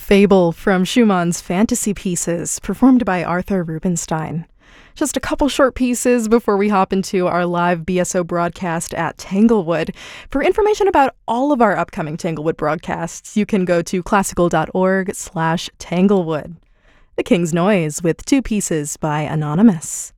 Fable from Schumann's Fantasy Pieces, performed by Arthur Rubinstein. Just a couple short pieces before we hop into our live BSO broadcast at Tanglewood. For information about all of our upcoming Tanglewood broadcasts, you can go to classical.org/Tanglewood. The King's Noise with two pieces by Anonymous.